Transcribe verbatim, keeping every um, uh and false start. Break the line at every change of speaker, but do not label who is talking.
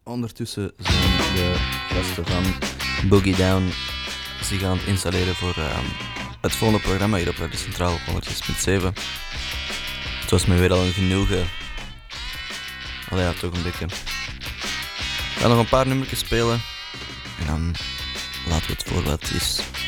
Ondertussen zijn de gasten van Boogie Down zich aan het installeren voor uh, het volgende programma hier op Radio Centraal honderd zes punt zeven. Het was me weer al een genoegen. Allee, ja, toch een beetje. We gaan nog een paar nummertjes spelen en dan laten we het voor wat het is.